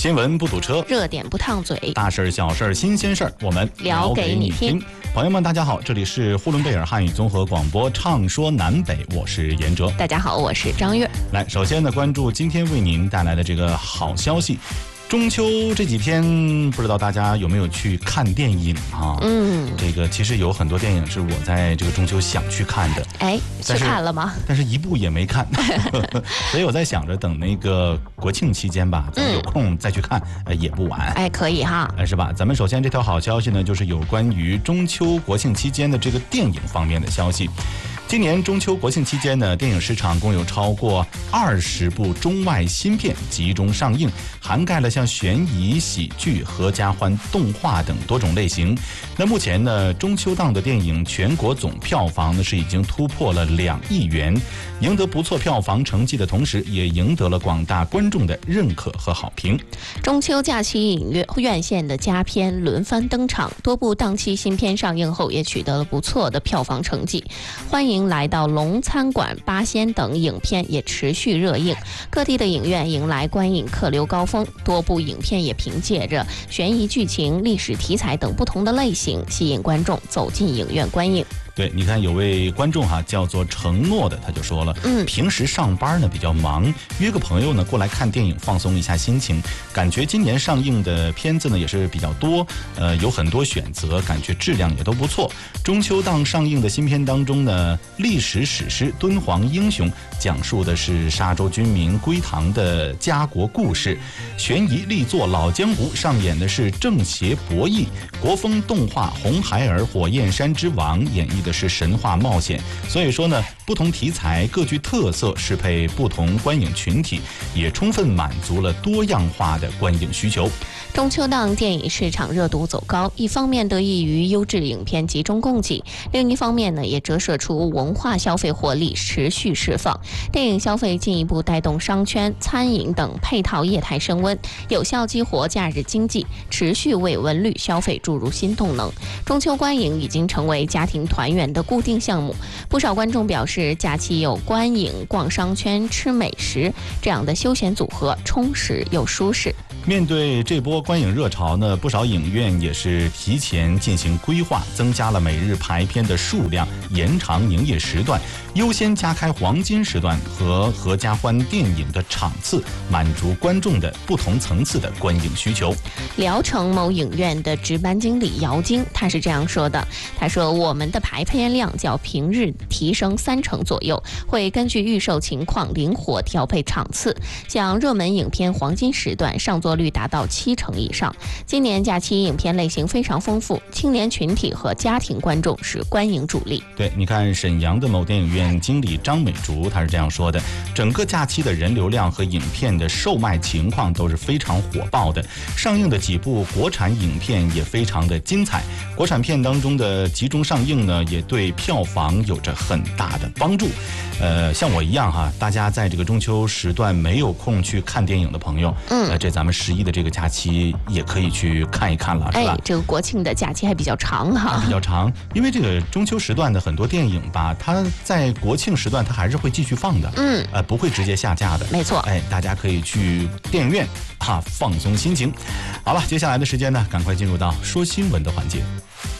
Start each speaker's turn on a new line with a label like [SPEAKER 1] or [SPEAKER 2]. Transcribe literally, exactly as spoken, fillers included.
[SPEAKER 1] 新闻不堵车，
[SPEAKER 2] 热点不烫嘴，
[SPEAKER 1] 大事儿小事儿新鲜事儿，我们
[SPEAKER 2] 聊给你听。
[SPEAKER 1] 朋友们，大家好，这里是呼伦贝尔汉语综合广播，畅说南北，我是严哲。
[SPEAKER 2] 大家好，我是张悦。
[SPEAKER 1] 来，首先呢，关注今天为您带来的这个好消息。中秋这几天，不知道大家有没有去看电影啊？嗯，这个其实有很多电影是我在这个中秋想去看的。
[SPEAKER 2] 哎，去看了吗？
[SPEAKER 1] 但是一部也没看，所以我在想着等那个国庆期间吧，咱们有空再去看，呃，也不晚。
[SPEAKER 2] 哎，可以哈，
[SPEAKER 1] 呃，是吧？咱们首先这条好消息呢，就是有关于中秋国庆期间的这个电影方面的消息。今年中秋国庆期间呢，电影市场共有超过二十部中外新片集中上映，涵盖了像悬疑、喜剧、合家欢、动画等多种类型。那目前呢，中秋档的电影全国总票房呢是已经突破了两亿元，赢得不错票房成绩的同时，也赢得了广大观众的认可和好评。
[SPEAKER 2] 中秋假期影院院线的佳片轮番登场，多部档期新片上映后也取得了不错的票房成绩。欢迎来到龙餐馆、八仙等影片也持续热映，各地的影院迎来观影客流高峰，多部影片也凭借着悬疑剧情、历史题材等不同的类型，吸引观众走进影院观影。
[SPEAKER 1] 对，你看有位观众哈，叫做承诺的，他就说了，嗯，平时上班呢比较忙，约个朋友呢过来看电影，放松一下心情。感觉今年上映的片子呢也是比较多，呃，有很多选择，感觉质量也都不错。中秋档上映的新片当中呢，历史史诗《敦煌英雄》讲述的是沙洲军民归唐的家国故事，悬疑力作《老江湖》上演的是正邪博弈，国风动画《红孩儿火焰山之王》演绎的是神话冒险。所以说呢，不同题材各具特色，适配不同观影群体，也充分满足了多样化的观影需求。
[SPEAKER 2] 中秋档电影市场热度走高，一方面得益于优质影片集中供给，另一方面呢，也折射出文化消费活力持续释放。电影消费进一步带动商圈、餐饮等配套业态升温，有效激活假日经济，持续为文旅消费注入新动能。中秋观影已经成为家庭团圆的固定项目，不少观众表示，假期有观影、逛商圈、吃美食这样的休闲组合，充实又舒适。
[SPEAKER 1] 面对这波观影热潮呢，不少影院也是提前进行规划，增加了每日排片的数量，延长营业时段，优先加开黄金时段和合家欢电影的场次，满足观众的不同层次的观影需求。
[SPEAKER 2] 聊城某影院的值班经理姚晶，他是这样说的，他说我们的排片量较平日提升三成左右，会根据预售情况灵活调配场次，像热门影片黄金时段上座率达到七成以上。今年假期影片类型非常丰富，青年群体和家庭观众是观影主力。
[SPEAKER 1] 对，你看沈阳的某电影院经理张美竹，他是这样说的，整个假期的人流量和影片的售卖情况都是非常火爆的，上映的几部国产影片也非常的精彩，国产片当中的集中上映呢，也对票房有着很大的帮助。呃，像我一样哈，大家在这个中秋时段没有空去看电影的朋友，嗯，呃，这咱们十一的这个假期也可以去看一看了，是吧？
[SPEAKER 2] 哎，这个国庆的假期还比较长哈，
[SPEAKER 1] 啊、比较长，因为这个中秋时段的很多电影吧，它在国庆时段它还是会继续放的，嗯，呃，不会直接下架的，
[SPEAKER 2] 没错。
[SPEAKER 1] 哎，大家可以去电影院哈、啊、放松心情。好了，接下来的时间呢，赶快进入到说新闻的环节。